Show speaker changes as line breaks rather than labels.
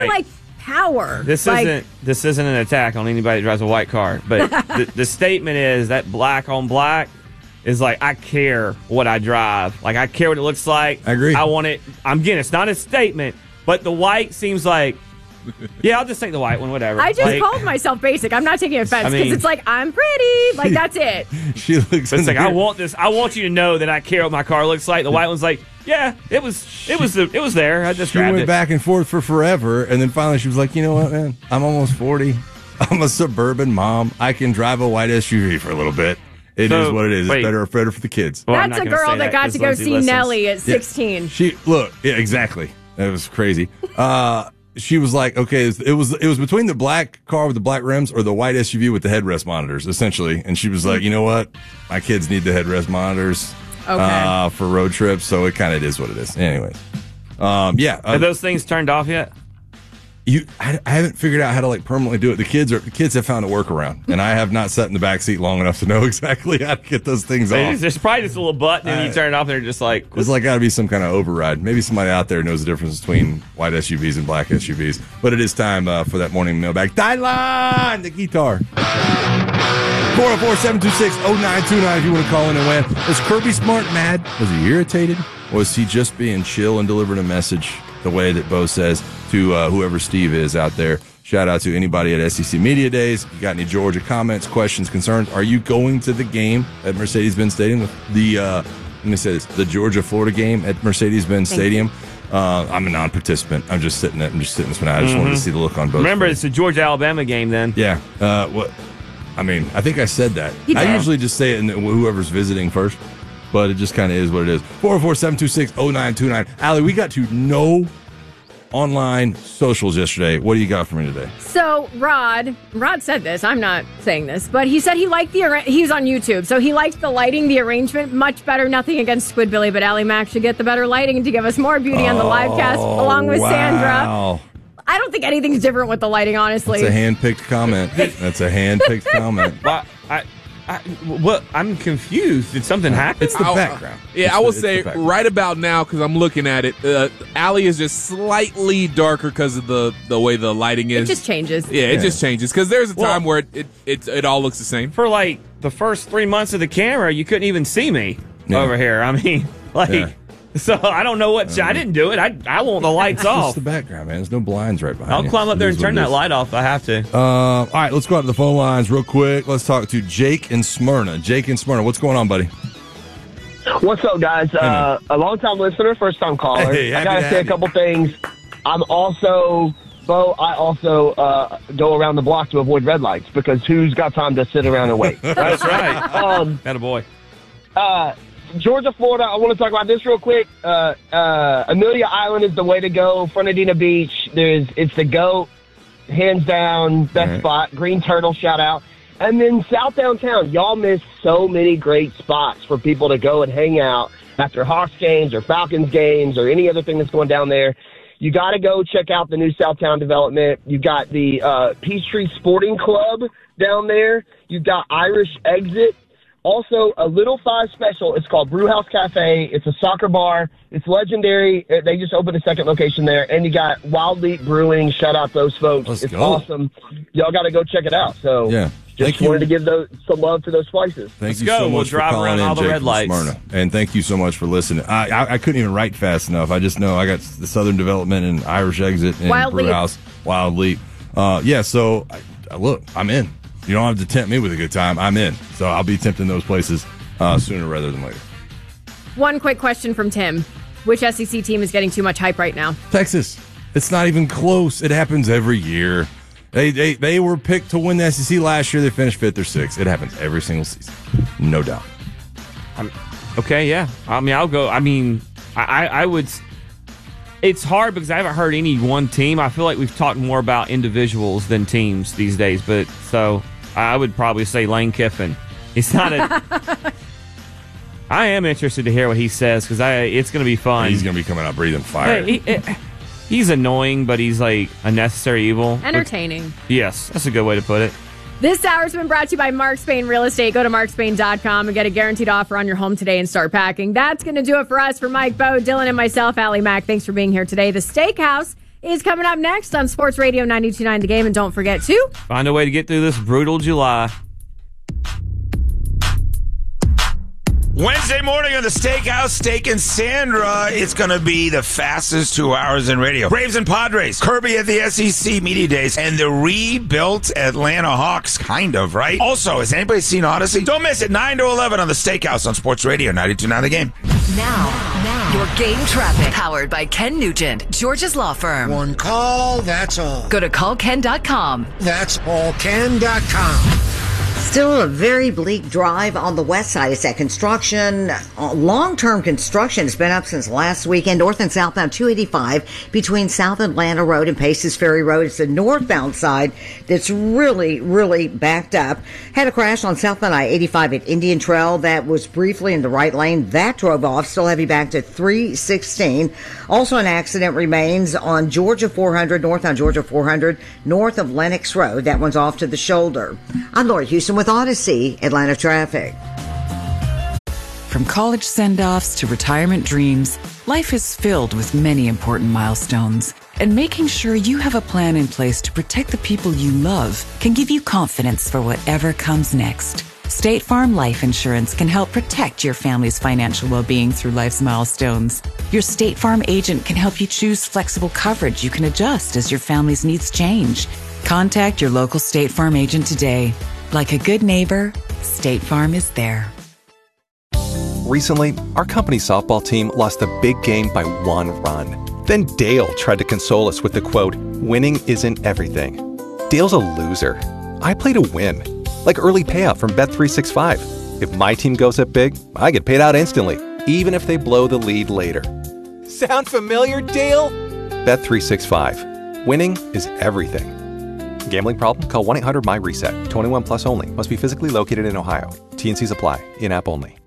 like power.
This isn't an attack on anybody that drives a white car, but the statement is that black on black is like, I care what I drive. Like, I care what it looks like.
I agree.
I want it. Again, it's not a statement, but the white seems like, yeah, I'll just take the white one, whatever.
I just called myself basic. I'm not taking offense because it's like, I'm pretty. Like, that's it.
She looks.
It's like, I want this. I want you to know that I care what my car looks like. The white one's like, yeah, it was there. I just
She
grabbed
went
it.
back and forth for forever, and then finally she was like, you know what, man? I'm almost 40. I'm a suburban mom. I can drive a white SUV for a little bit. It is what it is. It's better for the kids.
Well,
that's a girl that got to go see Nelly at 16.
Yeah, exactly. That was crazy. She was like, okay, it was between the black car with the black rims or the white SUV with the headrest monitors, essentially. And she was like, you know what? My kids need the headrest monitors for road trips, so it kind of is what it is. Anyways,
Are those things turned off yet?
I haven't figured out how to like permanently do it. The kids have found a workaround, and I have not sat in the back seat long enough to know exactly how to get those things off.
There's probably just a little button, and you turn it off, and they're just like...
There's like got to be some kind of override. Maybe somebody out there knows the difference between white SUVs and black SUVs. But it is time for that morning mailbag. Dylan, the guitar. 404-726-0929 if you want to call in and win. Was Kirby Smart mad? Was he irritated? Or was he just being chill and delivering a message the way that Bo says to whoever Steve is out there? Shout out to anybody at SEC Media Days. You got any Georgia comments, questions, concerns? Are you going to the game at Mercedes-Benz Stadium? Let me say this, the Georgia-Florida game at Mercedes-Benz Stadium. I'm a non-participant. I'm just sitting this one out. I just wanted to see the look on both.
Remember, it's a Georgia-Alabama game then.
Yeah. I think I said that. I usually just say it in whoever's visiting first, but it just kind of is what it is. 404-726-0929. Allie, we got to no online socials yesterday. What do you got for me today?
So Rod said this. I'm not saying this, but he said he liked he's on YouTube, so he liked the lighting, the arrangement much better. Nothing against Squidbilly, but Allie Mack should get the better lighting to give us more beauty on the live cast along with Sandra. I don't think anything's different with the lighting, honestly.
That's a hand-picked comment.
I'm confused. Did something happen?
It's the background.
I will say right about now, because I'm looking at it, Allie is just slightly darker because of the way the lighting is.
It just changes.
Yeah, it just changes. Because there's a time where it all looks the same.
For like the first 3 months of the camera, you couldn't even see me over here. I mean, so I don't know what. I didn't do it. I want the lights off.
It's the background, man. There's no blinds right behind
I'll climb up there and turn that light off if I have to.
All right, let's go out to the phone lines real quick. Let's talk to Jake in Smyrna. Jake in Smyrna, what's going on, buddy?
What's up, guys? A long-time listener, first-time caller.
Hey,
I got to say a couple things. I also go around the block to avoid red lights because who's got time to sit around and wait? Right?
That's right. Attaboy.
Georgia, Florida, I want to talk about this real quick. Amelia Island is the way to go. Fernandina Beach, it's the GOAT, hands down, best spot. Green Turtle, shout out. And then South Downtown, y'all miss so many great spots for people to go and hang out after Hawks games or Falcons games or any other thing that's going down there. You got to go check out the new Southtown development. You got the Peachtree Sporting Club down there. You've got Irish Exit. Also, a Little Five special. It's called Brewhouse Cafe. It's a soccer bar. It's legendary. They just opened a second location there. And you got Wild Leap Brewing. Shout out those folks. It's awesome. Y'all got to go check it out. So, just wanted to give some love to those places.
Thank you so much for calling in, Jake from Smyrna. And thank you so much for listening. I couldn't even write fast enough. I just know I got the Southern Development and Irish Exit and Brewhouse. Wild Leap. So, look, I'm in. You don't have to tempt me with a good time. I'm in. So I'll be tempting those places sooner rather than later.
One quick question from Tim. Which SEC team is getting too much hype right now?
Texas. It's not even close. It happens every year. They were picked to win the SEC last year. They finished 5th or 6th. It happens every single season. No doubt.
Okay, yeah. I'll go. I would... It's hard because I haven't heard any one team. I feel like we've talked more about individuals than teams these days. But so I would probably say Lane Kiffin. It's not a... I am interested to hear what he says because it's going to be fun.
He's going to be coming out breathing fire.
He's annoying, but he's like a necessary evil.
Entertaining.
Yes, that's a good way to put it.
This hour's been brought to you by Mark Spain Real Estate. Go to markspain.com and get a guaranteed offer on your home today and start packing. That's going to do it for us. For Mike, Bo, Dylan, and myself, Allie Mack, thanks for being here today. The Steakhouse is coming up next on Sports Radio 92.9 The Game. And don't forget to
find a way to get through this brutal July.
Wednesday morning on the Steakhouse, Steak and Sandra. It's going to be the fastest 2 hours in radio. Braves and Padres, Kirby at the SEC Media Days, and the rebuilt Atlanta Hawks, kind of, right? Also, has anybody seen Odyssey? Don't miss it, 9 to 11 on the Steakhouse on Sports Radio 92.9 The Game.
Now, your game traffic. Powered by Ken Nugent, George's law firm.
One call, that's all.
Go to callken.com.
That's allken.com.
Still a very bleak drive on the west side. It's that construction, long-term construction has been up since last weekend. North and southbound 285 between South Atlanta Road and Paces Ferry Road. It's the northbound side that's really, really backed up. Had a crash on southbound I-85 at Indian Trail that was briefly in the right lane. That drove off, still heavy back to 316. Also an accident remains on Georgia 400, northbound Georgia 400, north of Lenox Road. That one's off to the shoulder. I'm Lori Houston with Odyssey, Atlanta traffic.
From college send-offs to retirement dreams, life is filled with many important milestones. And making sure you have a plan in place to protect the people you love can give you confidence for whatever comes next. State Farm Life Insurance can help protect your family's financial well-being through life's milestones. Your State Farm agent can help you choose flexible coverage you can adjust as your family's needs change. Contact your local State Farm agent today. Like a good neighbor, State Farm is there.
Recently, our company's softball team lost a big game by 1 run. Then Dale tried to console us with the quote, "Winning isn't everything." Dale's a loser. I play to win. Like early payout from Bet365. If my team goes up big, I get paid out instantly, even if they blow the lead later. Sound familiar, Dale? Bet365. Winning is everything. Gambling problem? Call 1-800-MY-RESET. 21 plus only. Must be physically located in Ohio. T&Cs apply. In-app only.